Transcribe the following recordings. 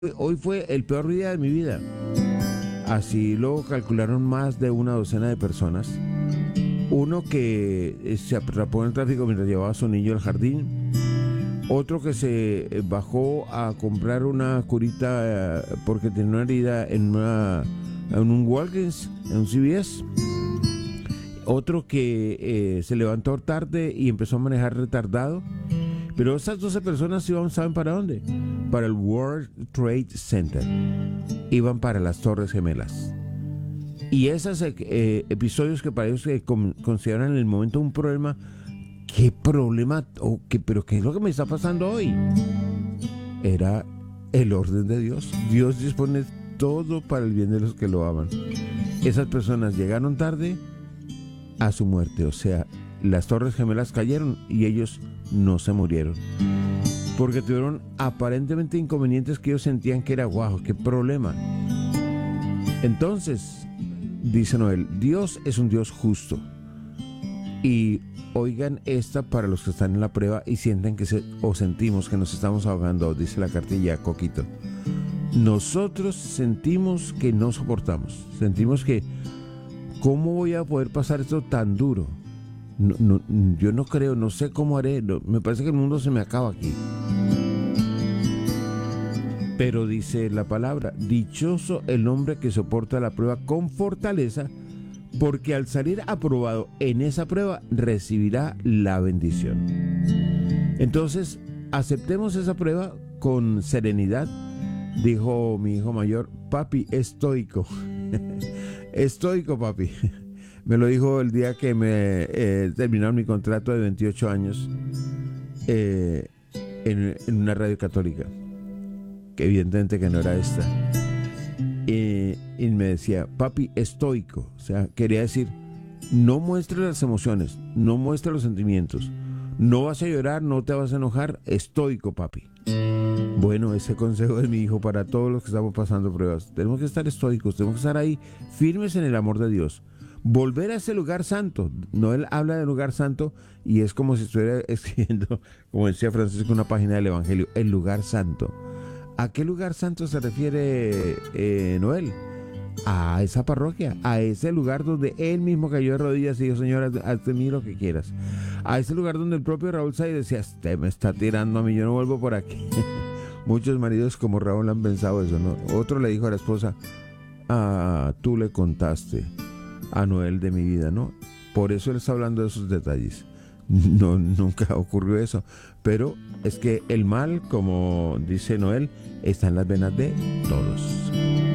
Hoy fue el peor día de mi vida. Así lo calcularon más de una docena de personas. Uno que se atrapó en el tráfico mientras llevaba a su niño al jardín. Otro que se bajó a comprar una curita porque tenía una herida en un Walgreens, en un CVS. Otro que se levantó tarde y empezó a manejar retardado. Pero esas 12 personas iban, ¿saben para dónde? Para el World Trade Center. Iban para las Torres Gemelas. Y esos episodios que para ellos consideran en el momento un problema, ¿qué problema? ¿Pero qué es lo que me está pasando hoy? Era el orden de Dios. Dios dispone todo para el bien de los que lo aman. Esas personas llegaron tarde a su muerte, o sea, las Torres Gemelas cayeron y ellos no se murieron. Porque tuvieron aparentemente inconvenientes que ellos sentían que era guau, qué problema. Entonces, dice Noel, Dios es un Dios justo. Y oigan esta para los que están en la prueba y sienten o sentimos que nos estamos ahogando, dice la cartilla Coquito. Nosotros sentimos que no soportamos. Sentimos que, ¿cómo voy a poder pasar esto tan duro? No, yo no creo, no sé cómo haré. Me parece que el mundo se me acaba aquí. Pero dice la palabra, dichoso el hombre que soporta la prueba con fortaleza, porque al salir aprobado en esa prueba recibirá la bendición. Entonces, aceptemos esa prueba con serenidad. Dijo mi hijo mayor, papi, estoico. Estoico, papi. Me lo dijo el día que me terminaron mi contrato de 28 años en una radio católica, que evidentemente que no era esta. Y me decía, papi, estoico. O sea, quería decir, no muestres las emociones, no muestres los sentimientos, no vas a llorar, no te vas a enojar, estoico, papi. Bueno, ese consejo de mi hijo para todos los que estamos pasando pruebas. Tenemos que estar estoicos, tenemos que estar ahí firmes en el amor de Dios. Volver a ese lugar santo. Noel habla del lugar santo y es como si estuviera escribiendo, como decía Francisco, una página del Evangelio, el lugar santo. ¿A qué lugar santo se refiere Noel? A esa parroquia, a ese lugar donde él mismo cayó de rodillas y dijo, Señor, haz de mí lo que quieras. A ese lugar donde el propio Raúl Say decía, usted me está tirando a mí, yo no vuelvo por aquí. Muchos maridos como Raúl han pensado eso, ¿no? Otro le dijo a la esposa, tú le contaste a Noel de mi vida, ¿no? Por eso él está hablando de esos detalles. No, nunca ocurrió eso. Pero es que el mal, como dice Noel, está en las venas de todos.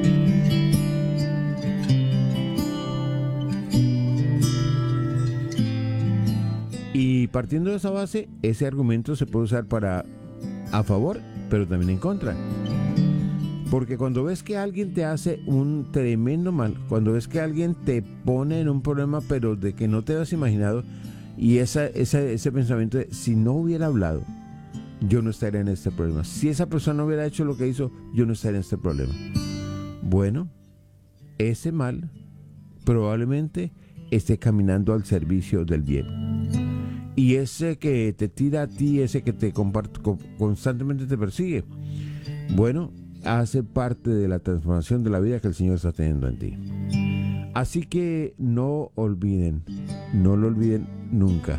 Y partiendo de esa base, ese argumento se puede usar a favor, pero también en contra. Porque cuando ves que alguien te hace un tremendo mal, cuando ves que alguien te pone en un problema, pero de que no te has imaginado, y ese pensamiento de, si no hubiera hablado, yo no estaría en este problema. Si esa persona no hubiera hecho lo que hizo, yo no estaría en este problema. Bueno, ese mal probablemente esté caminando al servicio del bien. Y ese que te tira a ti, ese que te constantemente te persigue, bueno, hace parte de la transformación de la vida que el Señor está teniendo en ti. Así que no lo olviden nunca.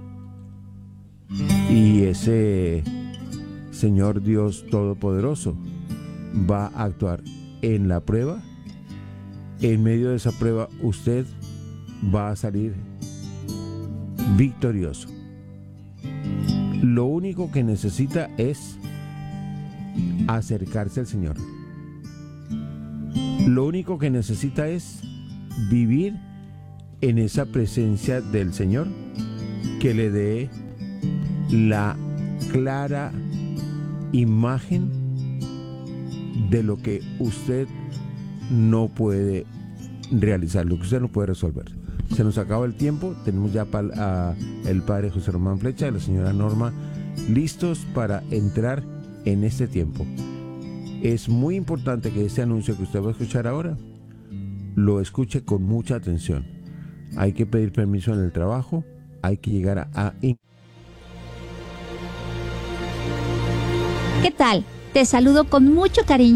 Y ese Señor Dios Todopoderoso va a actuar en la prueba. En medio de esa prueba usted va a salir victorioso. Lo único que necesita es acercarse al Señor. Lo único que necesita es vivir en esa presencia del Señor que le dé la clara imagen de lo que usted no puede realizar, lo que usted no puede resolver. Se nos acaba el tiempo, tenemos ya el padre José Román Flecha y la señora Norma listos para entrar en este tiempo. Es muy importante que este anuncio que usted va a escuchar ahora lo escuche con mucha atención. Hay que pedir permiso en el trabajo, hay que llegar ¿Qué tal? Te saludo con mucho cariño